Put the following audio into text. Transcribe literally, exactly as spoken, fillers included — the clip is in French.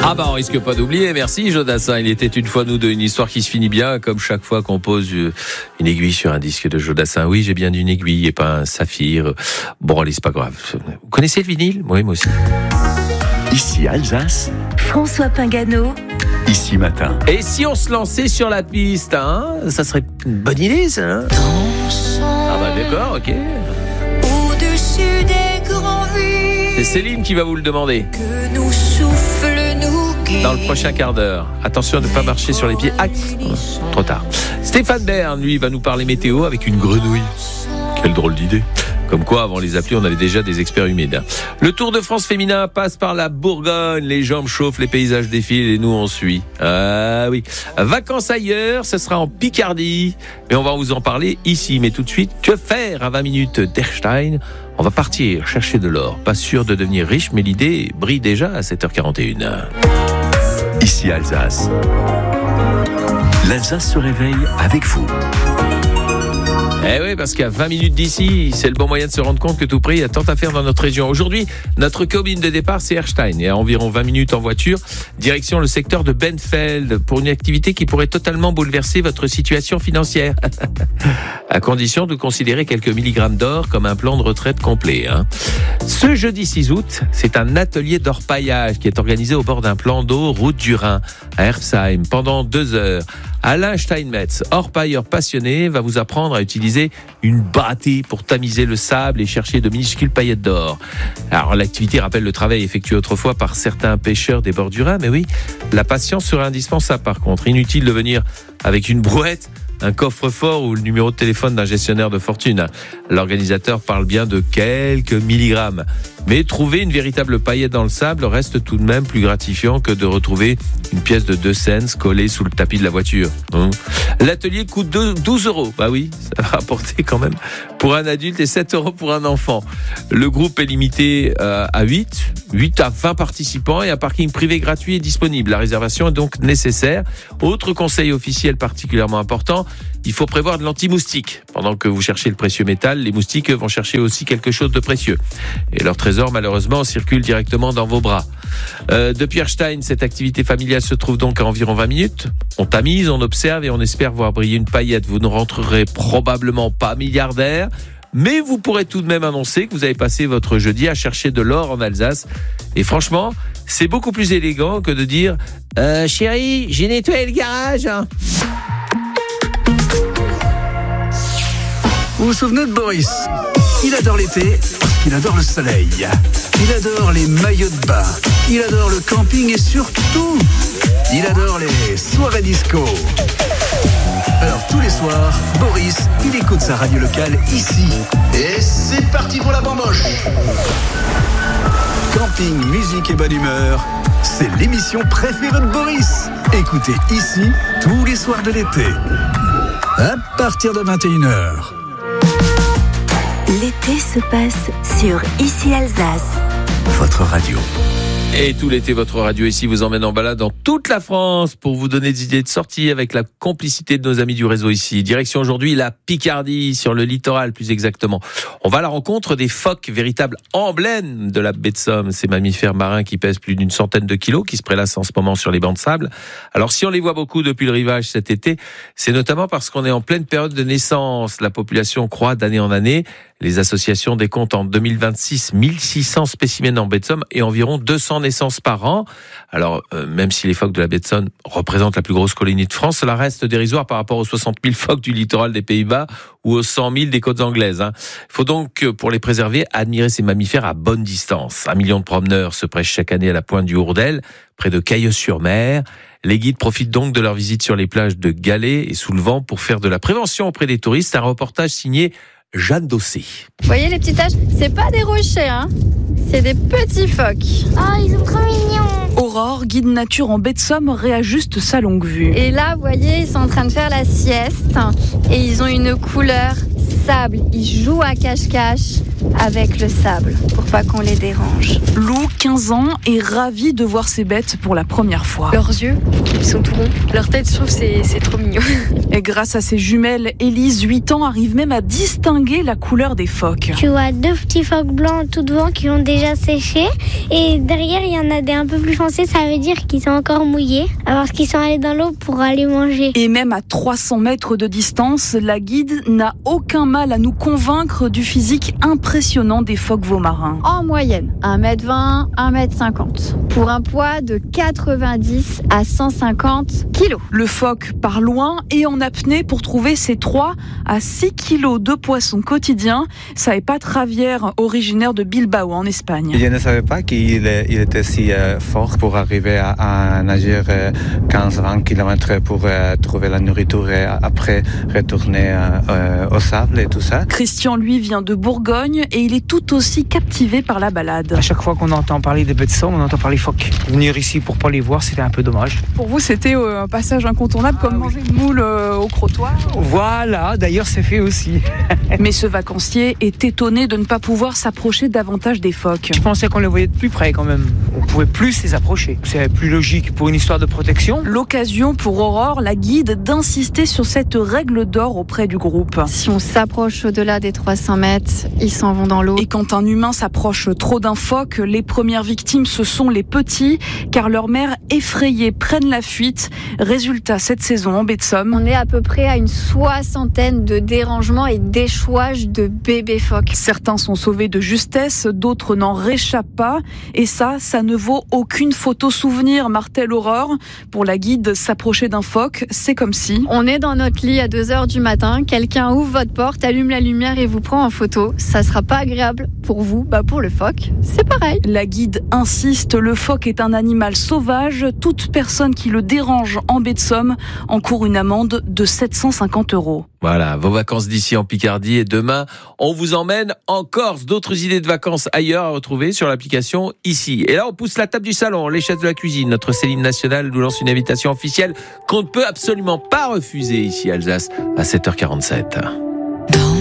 Ah bah on risque pas d'oublier, merci Jodassin. Il était une fois nous deux, une histoire qui se finit bien, comme chaque fois qu'on pose une aiguille sur un disque de Jodassin. Oui, j'ai bien dit une aiguille et pas un saphir. Bon allez, c'est pas grave. Vous connaissez le vinyle ? Oui, moi aussi. Ici Alsace, François Pingano. Ici Matin. Et si on se lançait sur la piste, hein ? Ça serait une bonne idée ça, hein ? Ah bah d'accord, ok. Au-dessus des grands vies, C'est Céline qui va vous le demander. que nous souffle nous guide. Dans le prochain quart d'heure. Attention à ne pas marcher sur les pieds. Ah, trop tard. Stéphane Bern, lui, va nous parler météo avec une grenouille. Quelle drôle d'idée. Comme quoi, avant les applis, on avait déjà des experts humides. Le Tour de France féminin passe par la Bourgogne. Les jambes chauffent, les paysages défilent et nous, on suit. Ah oui. Vacances ailleurs, ce sera en Picardie. Mais on va vous en parler ici. Mais tout de suite, que faire à vingt minutes d'Erstein ? On va partir chercher de l'or. Pas sûr de devenir riche, mais l'idée brille déjà à sept heures quarante et une. Ici Alsace. L'Alsace se réveille avec vous. Eh oui, parce qu'à vingt minutes d'ici, c'est le bon moyen de se rendre compte que tout près, il y a tant à faire dans notre région. Aujourd'hui, notre cabine de départ, c'est Erstein. Et à environ vingt minutes en voiture, direction le secteur de Benfeld, pour une activité qui pourrait totalement bouleverser votre situation financière. À condition de considérer quelques milligrammes d'or comme un plan de retraite complet. Hein. Ce jeudi six août, c'est un atelier d'orpaillage qui est organisé au bord d'un plan d'eau, route du Rhin, à Erbsheim, pendant deux heures. Alain Steinmetz, orpailleur passionné, va vous apprendre à utiliser une bâtée pour tamiser le sable et chercher de minuscules paillettes d'or. Alors l'activité rappelle le travail effectué autrefois par certains pêcheurs des bords du Rhin, mais oui, la patience sera indispensable par contre. Inutile de venir avec une brouette, un coffre-fort ou le numéro de téléphone d'un gestionnaire de fortune. L'organisateur parle bien de quelques milligrammes. Mais trouver une véritable paillette dans le sable reste tout de même plus gratifiant que de retrouver une pièce de deux cents collée sous le tapis de la voiture. L'atelier coûte douze euros. Bah oui, ça va rapporter quand même pour un adulte et sept euros pour un enfant. Le groupe est limité à huit, huit à vingt participants et un parking privé gratuit est disponible. La réservation est donc nécessaire. Autre conseil officiel particulièrement important, il faut prévoir de l'anti-moustique. Pendant que vous cherchez le précieux métal, les moustiques vont chercher aussi quelque chose de précieux. Et leur trésor, malheureusement, circule directement dans vos bras. Euh, depuis Erstein, cette activité familiale se trouve donc à environ vingt minutes. On tamise, on observe et on espère voir briller une paillette. Vous ne rentrerez probablement pas milliardaire, mais vous pourrez tout de même annoncer que vous avez passé votre jeudi à chercher de l'or en Alsace. Et franchement, c'est beaucoup plus élégant que de dire euh, « Chérie, j'ai nettoyé le garage hein. ». Vous vous souvenez de Boris ? Il adore l'été parce qu'il adore le soleil. Il adore les maillots de bain. Il adore le camping et surtout, il adore les soirées disco. Alors tous les soirs, Boris, il écoute sa radio locale ici. Et c'est parti pour la bamboche. Camping, musique et bonne humeur, c'est l'émission préférée de Boris. Écoutez ici tous les soirs de l'été. À partir de vingt et une heures. L'été se passe sur Ici Alsace. Votre radio. Et tout l'été, votre radio ici vous emmène en balade dans toute la France pour vous donner des idées de sortie avec la complicité de nos amis du réseau ici. Direction aujourd'hui la Picardie, sur le littoral plus exactement. On va à la rencontre des phoques, véritables emblèmes de la baie de Somme. Ces mammifères marins qui pèsent plus d'une centaine de kilos, qui se prélassent en ce moment sur les bancs de sable. Alors si on les voit beaucoup depuis le rivage cet été, c'est notamment parce qu'on est en pleine période de naissance. La population croît d'année en année. Les associations décomptent en deux mille vingt-six mille six cents spécimens en baie de Somme et environ deux cents naissances par an. Alors, euh, même si les phoques de la baie de Somme représentent la plus grosse colonie de France, cela reste dérisoire par rapport aux soixante mille phoques du littoral des Pays-Bas ou aux cent mille des côtes anglaises. Il faut donc, pour les préserver, admirer ces mammifères à bonne distance. Un million de promeneurs se prêchent chaque année à la pointe du Hourdel, près de Cailleux-sur-Mer. Les guides profitent donc de leur visite sur les plages de Galets et sous le vent pour faire de la prévention auprès des touristes. Un reportage signé Jeanne Dossé. Vous voyez les petits taches, c'est pas des rochers, hein, c'est des petits phoques. Oh, ils sont trop mignons. Aurore, guide nature en baie de Somme, réajuste sa longue vue. Et là, vous voyez, ils sont en train de faire la sieste et ils ont une couleur sable. Ils jouent à cache-cache. avec le sable pour pas qu'on les dérange. Lou, quinze ans, est ravie de voir ses bêtes pour la première fois. Leurs yeux, ils sont tout ronds. Leur tête, je trouve, c'est, c'est trop mignon. Et grâce à ses jumelles, Élise, huit ans, arrive même à distinguer la couleur des phoques. Tu vois deux petits phoques blancs tout devant qui ont déjà séché. Et derrière, il y en a des un peu plus foncés. Ça veut dire qu'ils sont encore mouillés. Alors qu'ils sont allés dans l'eau pour aller manger. Et même à trois cents mètres de distance, la guide n'a aucun mal à nous convaincre du physique impressionnant des phoques veaumarins. En moyenne, un mètre vingt, un mètre cinquante. Pour un poids de quatre-vingt-dix à cent cinquante kilos. Le phoque part loin et en apnée pour trouver ses trois à six kilos de poissons quotidiens. Ça est Pat Javier, originaire de Bilbao en Espagne. Je ne savais pas qu'il il était si euh, fort pour arriver à, à nager euh, quinze à vingt kilomètres pour euh, trouver la nourriture et après retourner euh, euh, au sable et tout ça. Christian, lui, vient de Bourgogne et il est tout aussi captivé par la balade. À chaque fois qu'on entend parler des bêtes de somme, on entend parler phoques. Venir ici pour pas les voir, c'était un peu dommage. Pour vous, c'était euh, un passage incontournable, comme ah, manger oui. une moule euh, au crottoir. Voilà, d'ailleurs c'est fait aussi. Mais ce vacancier est étonné de ne pas pouvoir s'approcher davantage des phoques. Je pensais qu'on les voyait de plus près quand même. On pouvait plus les approcher. C'est plus logique pour une histoire de protection. L'occasion pour Aurore, la guide, d'insister sur cette règle d'or auprès du groupe. Si on s'approche au-delà des trois cents mètres, ils s'en vont dans l'eau. Et quand un humain s'approche trop d'un phoque, les premières victimes, ce sont les petits, car leurs mères effrayées prennent la fuite. Résultat, cette saison en baie de Somme, on est à peu près à une soixantaine de dérangements et d'échouages de bébés phoques. Certains sont sauvés de justesse, d'autres n'en réchappent pas. Et ça, ça ne vaut aucune photo souvenir, martèle Aurore. Pour la guide, s'approcher d'un phoque, c'est comme si... On est dans notre lit à deux heures du matin, quelqu'un ouvre votre porte, allume la lumière et vous prend en photo. Ça sera pas agréable pour vous, bah pour le phoque, c'est pareil. La guide insiste, le phoque est un animal sauvage. Toute personne qui le dérange en baie de Somme encourt une amende de sept cent cinquante euros. Voilà, vos vacances d'ici en Picardie et demain, on vous emmène en Corse. D'autres idées de vacances ailleurs à retrouver sur l'application ici. Et là, on pousse la table du salon, les chefs de la cuisine. Notre Céline Nationale nous lance une invitation officielle qu'on ne peut absolument pas refuser ici à Alsace à sept heures quarante-sept.